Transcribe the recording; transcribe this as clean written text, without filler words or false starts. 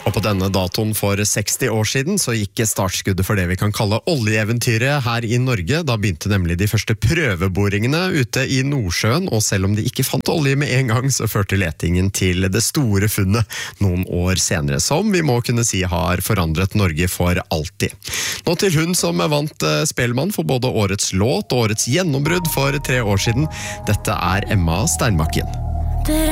Og på denne datoen for 60 år siden så gikk startskuddet for det vi kan kalle oljeeventyret her i Norge. Da begynte nemlig de første prøveboringene ute i Nordsjøen, og selv om de ikke fant olje med en gang, så førte letingen til det store funnet noen år senere, som vi må kunne si har forandret Norge for alltid. Nå til hun som vant Spellemann for både årets låt og årets gjennombrudd for 3 år siden. Dette er Emma Steinbakken.